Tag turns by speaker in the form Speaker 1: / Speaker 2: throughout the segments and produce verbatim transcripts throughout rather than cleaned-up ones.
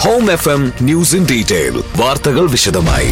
Speaker 1: Home F M News in Detail. വാർത്തകൾ വിശദമായി.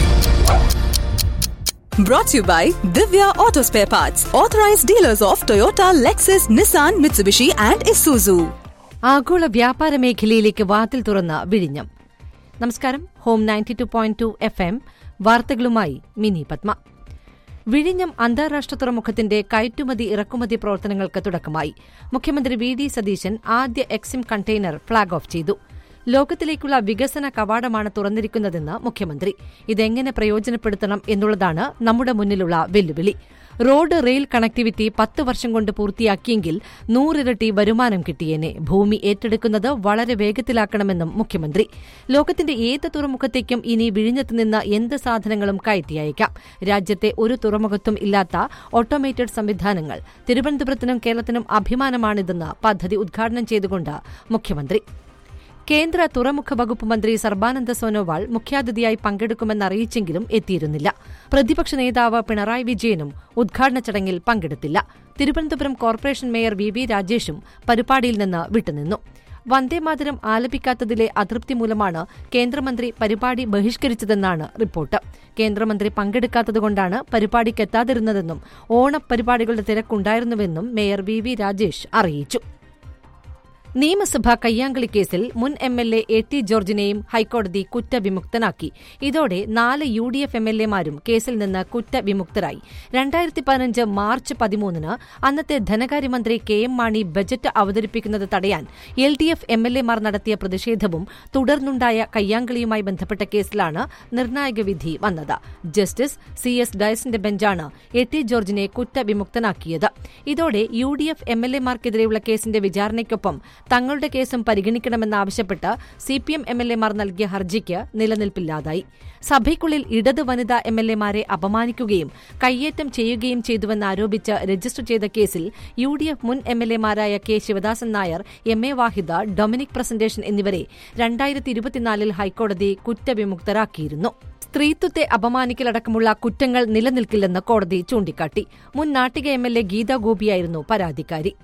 Speaker 2: Brought to you by Divya Auto Spare Parts, authorized dealers of Toyota, Lexus, Nissan, Mitsubishi and Isuzu.
Speaker 3: ആഗോള വ്യാപാര മേഖലയിലേക്ക് വാതിൽ തുറന്ന വിഴിഞ്ഞം. നമസ്കാരം. Home ninety two point two F M വാർത്തകളുമായി മിനി പത്മ. വിഴിഞ്ഞം അന്താരാഷ്ട്ര തുറമുഖത്തിന്റെ കയറ്റുമതി ഇറക്കുമതി പ്രവർത്തനങ്ങൾക്ക് തുടക്കമായി. മുഖ്യമന്ത്രി വി ഡി സതീശൻ ആദ്യ എക്സിം കണ്ടെയ്നർ ഫ്ളാഗ് ഓഫ് ചെയ്തു. ലോകത്തിലേക്കുള്ള വികസന കവാടമാണ് തുറന്നിരിക്കുന്നതെന്ന് മുഖ്യമന്ത്രി. ഇതെങ്ങനെ പ്രയോജനപ്പെടുത്തണം എന്നുള്ളതാണ് നമ്മുടെ മുന്നിലുള്ള വെല്ലുവിളി. റോഡ് റെയിൽ കണക്ടിവിറ്റി പത്ത് വർഷം കൊണ്ട് പൂർത്തിയാക്കിയെങ്കിൽ നൂറിരട്ടി വരുമാനം കിട്ടിയേനെ. ഭൂമി ഏറ്റെടുക്കുന്നത് വളരെ വേഗത്തിലാക്കണമെന്നും മുഖ്യമന്ത്രി. ലോകത്തിന്റെ ഏത് തുറമുഖത്തേക്കും ഇനി വിഴിഞ്ഞത്ത് നിന്ന് എന്ത് സാധനങ്ങളും കയറ്റി അയക്കാം. രാജ്യത്തെ ഒരു തുറമുഖത്തും ഇല്ലാത്ത ഓട്ടോമേറ്റഡ് സംവിധാനങ്ങൾ. തിരുവനന്തപുരത്തിനും കേരളത്തിനും അഭിമാനമാണിതെന്ന് പദ്ധതി ഉദ്ഘാടനം ചെയ്തുകൊണ്ട് മുഖ്യമന്ത്രി. കേന്ദ്ര തുറമുഖ വകുപ്പ് മന്ത്രി സർബാനന്ദ സോനോവാൾ മുഖ്യാതിഥിയായി പങ്കെടുക്കുമെന്നറിയിച്ചെങ്കിലും എത്തിയിരുന്നില്ല. പ്രതിപക്ഷ നേതാവ് പിണറായി വിജയനും ഉദ്ഘാടന ചടങ്ങിൽ പങ്കെടുത്തില്ല. Thiruvananthapuram corporation mayor V V രാജേഷും പരിപാടിയിൽ നിന്ന് വിട്ടുനിന്നു. വന്ദേമാതരം ആലപിക്കാത്തതിലെ അതൃപ്തി മൂലമാണ് കേന്ദ്രമന്ത്രി പരിപാടി ബഹിഷ്കരിച്ചതെന്നാണ് റിപ്പോർട്ട്. കേന്ദ്രമന്ത്രി പങ്കെടുക്കാത്തതുകൊണ്ടാണ് പരിപാടിക്കെത്താതിരുന്നതെന്നും ഓണപരിപാടികളുടെ തിരക്കുണ്ടായിരുന്നുവെന്നും മേയർ വി വി രാജേഷ് അറിയിച്ചു. നിയമസഭാ കയ്യാങ്കളി കേസിൽ മുൻ M L A A T ജോർജിനെയും ഹൈക്കോടതി കുറ്റവിമുക്തനാക്കി. ഇതോടെ നാല് U D F M L എമാരും കേസിൽ നിന്ന് കുറ്റവിമുക്തരായി. രണ്ടായിരത്തി പതിനഞ്ച് മാർച്ച് പതിമൂന്നിന് അന്നത്തെ ധനകാര്യമന്ത്രി കെ എം മാണി ബജറ്റ് അവതരിപ്പിക്കുന്നത് തടയാൻ L D F M L എമാർ നടത്തിയ പ്രതിഷേധവും തുടർന്നുണ്ടായ കയ്യാങ്കളിയുമായി ബന്ധപ്പെട്ട കേസിലാണ് നിർണായക വിധി വന്നത്. ജസ്റ്റിസ് സി എസ് ഡയസിന്റെ ബെഞ്ചാണ് എ ടി ജോർജിനെ കുറ്റവിമുക്തനാക്കിയത്. ഇതോടെ U D F M L എമാർക്കെതിരെയുള്ള കേസിന്റെ വിചാരണയ്ക്കൊപ്പം തങ്ങളുടെ കേസും പരിഗണിക്കണമെന്നാവശ്യപ്പെട്ട് C P M M L എമാർ നൽകിയ ഹർജിക്ക് നിലനിൽപ്പില്ലാതായി. സഭയ്ക്കുള്ളിൽ ഇടത് വനിതാ എം എൽ എമാരെ അപമാനിക്കുകയും കയ്യേറ്റം ചെയ്യുകയും ചെയ്തുവെന്നാരോപിച്ച് രജിസ്റ്റർ ചെയ്ത കേസിൽ യു ഡി എഫ് മുൻ M L എമാരായ K Sivadasan Nair, M A Vahida, Dominic presentation എന്നിവരെ രണ്ടായിരത്തി ഇരുപത്തിനാലിൽ ഹൈക്കോടതി കുറ്റവിമുക്തരാക്കിയിരുന്നു. സ്ത്രീത്വത്തെ അപമാനിക്കലടക്കമുള്ള കുറ്റങ്ങൾ നിലനിൽക്കില്ലെന്ന് കോടതി ചൂണ്ടിക്കാട്ടി. മുൻ Nattika M L A Gita ഗോപിയായിരുന്നു പരാതിക്കാരി.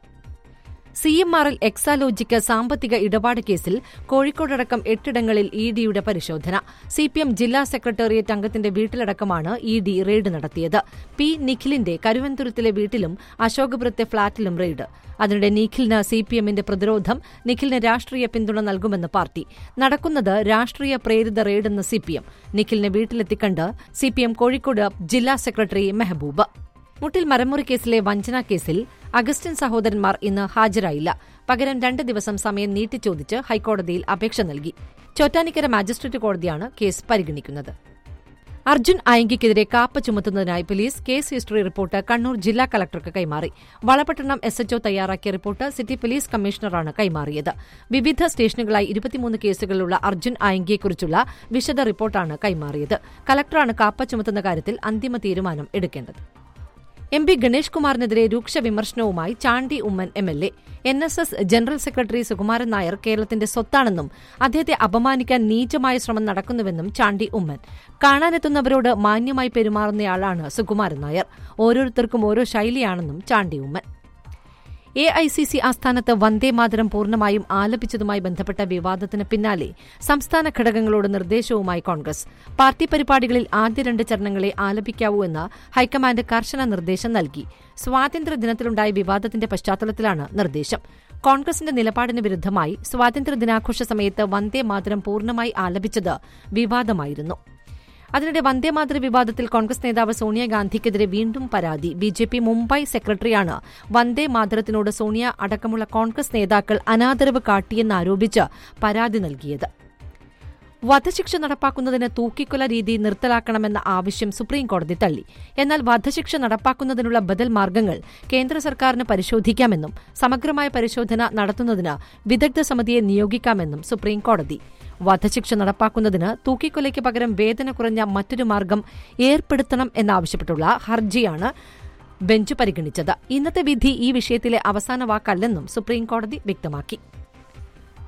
Speaker 3: C M R L Exalogic സാമ്പത്തിക ഇടപാട് കേസിൽ കോഴിക്കോടടക്കം എട്ടിടങ്ങളിൽ ഇ ഡിയുടെ പരിശോധന. സി പി എം ജില്ലാ സെക്രട്ടേറിയറ്റ് അംഗത്തിന്റെ വീട്ടിലടക്കമാണ് ഇ ഡി റെയ്ഡ് നടത്തിയത്. പി നിഖിലിന്റെ കരുവന്തുരത്തിലെ വീട്ടിലും അശോകപുരത്തെ ഫ്ളാറ്റിലും റെയ്ഡ്. അതിനിടെ നിഖിലിന് സി പി എമ്മിന്റെ പ്രതിരോധം. നിഖിലിന് രാഷ്ട്രീയ പിന്തുണ നൽകുമെന്ന് പാർട്ടി. നടക്കുന്നത് രാഷ്ട്രീയ പ്രേരിത റെയ്ഡെന്ന് C P M. നിഖിലിനെ വീട്ടിലെത്തിക്കണ്ട് C P M Kozhikode ജില്ലാ സെക്രട്ടറി മെഹബൂബ്. മുട്ടിൽ മരമുറി കേസിലെ വഞ്ചനാ കേസിൽ അഗസ്റ്റിൻ സഹോദരന്മാർ ഇന്ന് ഹാജരായില്ല. പകരം രണ്ട് ദിവസം സമയം നീട്ടിച്ചോദിച്ച് ഹൈക്കോടതിയിൽ അപേക്ഷ നൽകി. ചോറ്റാനിക്കര മാജിസ്ട്രേറ്റ് കോടതിയാണ് കേസ് പരിഗണിക്കുന്നത്. Arjun ആയങ്കിക്കെതിരെ KAAPA ചുമത്തുന്നതിനായി police case history report Kannur ജില്ലാ കളക്ടർക്ക് കൈമാറി. വളപട്ടണം എസ് എച്ച്ഒ തയ്യാറാക്കിയ റിപ്പോർട്ട് സിറ്റി പോലീസ് കമ്മീഷണറാണ് കൈമാറിയത്. വിവിധ സ്റ്റേഷനുകളായി ഇരുപത്തിമൂന്ന് കേസുകളിലുള്ള അർജുൻ ആയങ്കിയെക്കുറിച്ചുള്ള വിശദ റിപ്പോർട്ടാണ് കൈമാറിയത്. കളക്ടറാണ് കാപ്പ ചുമത്തുന്ന കാര്യത്തിൽ അന്തിമ തീരുമാനം എടുക്കേണ്ടത്. എം പി ഗണേഷ് കുമാറിനെതിരെ രൂക്ഷ വിമർശനവുമായി Chandy Oommen M L A. N S S general secretary Sukumaran Nair കേരളത്തിന്റെ സ്വത്താണെന്നും അദ്ദേഹത്തെ അപമാനിക്കാൻ നീചമായ ശ്രമം നടക്കുന്നുവെന്നും ചാണ്ടി ഉമ്മൻ. കാണാനെത്തുന്നവരോട് മാന്യമായി പെരുമാറുന്നയാളാണ് സുകുമാരൻ നായർ. ഓരോരുത്തർക്കും ഓരോ ശൈലിയാണെന്നും Chandy Oommen. A I C C ആസ്ഥാനത്ത് വന്ദേമാതരം പൂർണ്ണമായും ആലപിച്ചതുമായി ബന്ധപ്പെട്ട വിവാദത്തിന് പിന്നാലെ സംസ്ഥാന ഘടകങ്ങളോട് നിർദ്ദേശവുമായി കോൺഗ്രസ്. പാർട്ടി പരിപാടികളിൽ ആദ്യ രണ്ട് ചരണങ്ങളെ ആലപിക്കാവൂ എന്ന് ഹൈക്കമാൻഡ് കർശന നിർദ്ദേശം നൽകി. സ്വാതന്ത്ര്യദിനത്തിലുണ്ടായ വിവാദത്തിന്റെ പശ്ചാത്തലത്തിലാണ് നിർദ്ദേശം. കോൺഗ്രസിന്റെ നിലപാടിന് വിരുദ്ധമായി സ്വാതന്ത്ര്യദിനാഘോഷ സമയത്ത് വന്ദേമാതരം പൂർണ്ണമായി ആലപിച്ചത് വിവാദമായിരുന്നു. അതിനിടെ വന്ദേമാതര വിവാദത്തിൽ കോൺഗ്രസ് നേതാവ് സോണിയാഗാന്ധിക്കെതിരെ വീണ്ടും പരാതി. ബി ജെ പി മുംബൈ സെക്രട്ടറിയാണ് വന്ദേമാതരത്തിനോട് സോണിയ അടക്കമുള്ള കോൺഗ്രസ് നേതാക്കൾ അനാദരവ് കാട്ടിയെന്നാരോപിച്ച് പരാതി നൽകിയത്. വധശിക്ഷ നടപ്പാക്കുന്നതിന് തൂക്കിക്കൊല രീതി നിർത്തലാക്കണമെന്ന ആവശ്യം സുപ്രീംകോടതി തള്ളി. എന്നാൽ വധശിക്ഷ നടപ്പാക്കുന്നതിനുള്ള ബദൽ മാർഗ്ഗങ്ങൾ കേന്ദ്ര സർക്കാരിന് പരിശോധിക്കാമെന്നും സമഗ്രമായ പരിശോധന നടത്തുന്നതിന് വിദഗ്ധ സമിതിയെ നിയോഗിക്കാമെന്നും സുപ്രീംകോടതി. വധശിക്ഷ നടപ്പാക്കുന്നതിന് തൂക്കിക്കൊലയ്ക്ക് പകരം വേദന കുറഞ്ഞ മറ്റൊരു മാർഗ്ഗം ഏർപ്പെടുത്തണം എന്നാവശ്യപ്പെട്ടുള്ള ഹർജിയാണ് ബെഞ്ച് പരിഗണിച്ചത്. ഇന്നത്തെ വിധി ഈ വിഷയത്തിലെ അവസാന വാക്കല്ലെന്നും സുപ്രീംകോടതി വ്യക്തമാക്കി.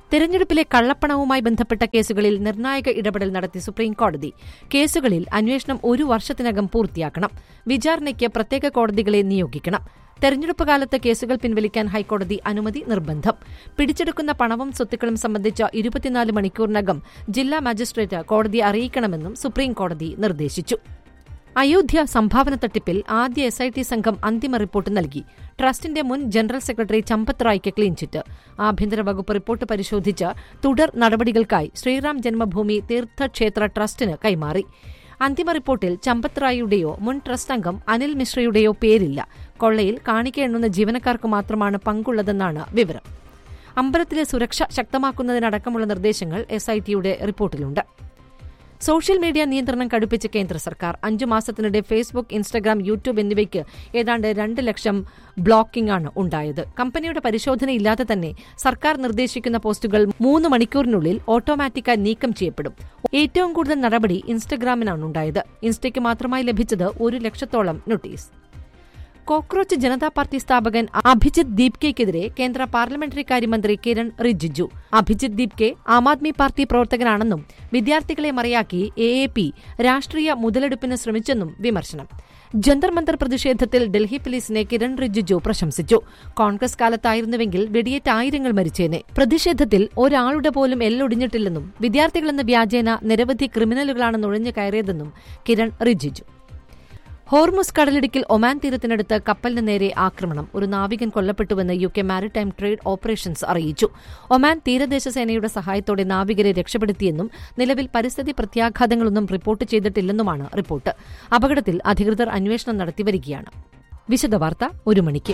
Speaker 3: തെരഞ്ഞെടുപ്പിലെ കള്ളപ്പണവുമായി ബന്ധപ്പെട്ട കേസുകളിൽ നിർണായക ഇടപെടൽ നടത്തി സുപ്രീംകോടതി. കേസുകളിൽ അന്വേഷണം ഒരു വർഷത്തിനകം പൂർത്തിയാക്കണം. വിചാരണയ്ക്ക് പ്രത്യേക കോടതികളെ നിയോഗിക്കണം. തെരഞ്ഞെടുപ്പ് കാലത്ത് കേസുകൾ പിൻവലിക്കാൻ ഹൈക്കോടതി അനുമതി നിർബന്ധം. പിടിച്ചെടുക്കുന്ന പണവും സ്വത്തുക്കളും സംബന്ധിച്ച ഇരുപത്തിനാല് മണിക്കൂറിനകം ജില്ലാ മജിസ്ട്രേറ്റ് കോടതിയെ അറിയിക്കണമെന്നും സുപ്രീംകോടതി നിർദ്ദേശിച്ചു. അയോധ്യ സംഭാവന തട്ടിപ്പിൽ ആദ്യ എസ് ഐ ടി സംഘം അന്തിമ റിപ്പോർട്ട് നൽകി. ട്രസ്റ്റിന്റെ മുൻ ജനറൽ സെക്രട്ടറി ചമ്പത് റായ്ക്ക് ക്ലീൻചിറ്റ്. ആഭ്യന്തര വകുപ്പ് റിപ്പോർട്ട് പരിശോധിച്ച് തുടർ നടപടികൾക്കായി ശ്രീറാം ജന്മഭൂമി തീർത്ഥക്ഷേത്ര ട്രസ്റ്റിന് കൈമാറി. അന്തിമ റിപ്പോർട്ടിൽ ചമ്പത് റായിയുടെയോ മുൻ ട്രസ്റ്റ് അംഗം അനിൽ മിശ്രയുടെയോ പേരില്ല. കൊള്ളയിൽ കാണിക്ക എണ്ണുന്ന ജീവനക്കാർക്ക് മാത്രമാണ് പങ്കുള്ളതെന്നാണ് വിവരം. അമ്പലത്തിലെ സുരക്ഷ ശക്തമാക്കുന്നതിനടക്കമുള്ള നിർദ്ദേശങ്ങൾ എസ് ഐ ടിയുടെ റിപ്പോർട്ടിലുണ്ട്. സോഷ്യൽ മീഡിയ നിയന്ത്രണം കടുപ്പിച്ച കേന്ദ്ര സർക്കാർ. അഞ്ചു മാസത്തിനിടെ ഫേസ്ബുക്ക്, ഇൻസ്റ്റഗ്രാം, യൂട്യൂബ് എന്നിവയ്ക്ക് ഏതാണ്ട് രണ്ട് ലക്ഷം ബ്ലോക്കിംഗാണ് ഉണ്ടായത്. കമ്പനിയുടെ പരിശോധനയില്ലാതെ തന്നെ സർക്കാർ നിർദ്ദേശിക്കുന്ന പോസ്റ്റുകൾ മൂന്ന് മണിക്കൂറിനുള്ളിൽ ഓട്ടോമാറ്റിക്കായി നീക്കം ചെയ്യപ്പെടും. ഏറ്റവും കൂടുതൽ നടപടി ഇൻസ്റ്റഗ്രാമിനാണുണ്ടായത്. ഇൻസ്റ്റയ്ക്ക് മാത്രമായി ലഭിച്ചത് ഒരു ലക്ഷത്തോളം നോട്ടീസ്. കോക്രോച്ച് ജനതാ പാർട്ടി സ്ഥാപകൻ അഭിജിത് ദീപ്കെയ്ക്കെതിരെ കേന്ദ്ര പാർലമെന്ററി കാര്യമന്ത്രി കിരൺ റിജിജു. അഭിജിത് ദീപ്കെ ആം ആദ്മി പാർട്ടി പ്രവർത്തകനാണെന്നും വിദ്യാർത്ഥികളെ മറയാക്കി എ എ പി രാഷ്ട്രീയ മുതലെടുപ്പിന് ശ്രമിച്ചെന്നും വിമർശനം. ജന്തർ മന്തർ പ്രതിഷേധത്തിൽ ഡൽഹി പോലീസിനെ കിരൺ റിജിജു പ്രശംസിച്ചു. കോൺഗ്രസ് കാലത്തായിരുന്നുവെങ്കിൽ വെടിയേറ്റ് ആയിരങ്ങൾ മരിച്ചേനെ. പ്രതിഷേധത്തിൽ ഒരാളുടെ പോലും എല്ലൊടിഞ്ഞിട്ടില്ലെന്നും വിദ്യാർത്ഥികളെന്ന വ്യാജേന നിരവധി ക്രിമിനലുകളാണ് നുഴഞ്ഞു കയറിയതെന്നും കിരൺ റിജിജു. ഹോർമുസ് കടലിടുക്കിൽ ഒമാൻ തീരത്തിനടുത്ത് കപ്പലിന് നേരെ ആക്രമണം. ഒരു നാവികൻ കൊല്ലപ്പെട്ടുവെന്ന് U K maritime trade operations അറിയിച്ചു. ഒമാൻ തീരദേശ സേനയുടെ സഹായത്തോടെ നാവികരെ രക്ഷപ്പെടുത്തിയെന്നും നിലവിൽ പരിസ്ഥിതി പ്രത്യാഘാതങ്ങളൊന്നും റിപ്പോർട്ട് ചെയ്തിട്ടില്ലെന്നുമാണ് റിപ്പോർട്ട്. അപകടത്തിൽ അധികൃതർ അന്വേഷണം നടത്തിവരികയാണ്. വിശദവാർത്ത ഒരു മണിക്ക്.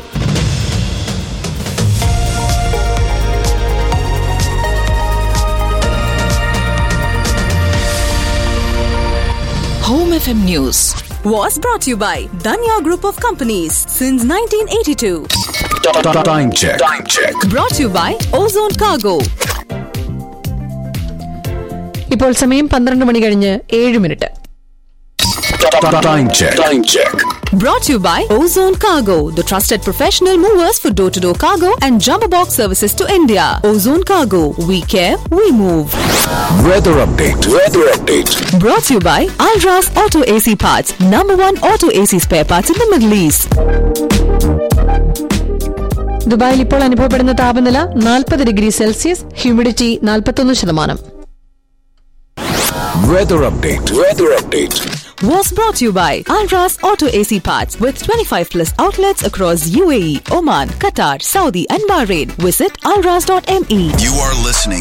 Speaker 2: Home F M News was brought to you by Danya Group of Companies since nineteen eighty-two.
Speaker 1: Time check. Time check.
Speaker 2: Brought to you by Ozone Cargo.
Speaker 3: ഇപ്പോൾ സമയം പന്ത്രണ്ട് മണി കഴിഞ്ഞ് ഏഴ് minute.
Speaker 1: Time check. Time check.
Speaker 2: Brought to you by Ozone Cargo, the trusted professional movers for door-to-door cargo and jumbo box services to India. Ozone Cargo, we care, we move.
Speaker 1: Weather update. Weather update.
Speaker 2: Brought to you by Alras Auto A C Parts, number one auto A C spare parts in the Middle East.
Speaker 3: ദുബായിൽ ഇപ്പോൾ അനുഭവപ്പെടുന്ന താപനില നാൽപ്പത് degree Celsius, humidity നാൽപ്പത്തൊന്ന് ശതമാനം.
Speaker 1: Weather update. Weather update.
Speaker 2: Was brought to you by Alras Auto A C Parts with twenty-five plus outlets across U A E, Oman, Qatar, Saudi and Bahrain. Visit alras dot m e.
Speaker 4: You are listening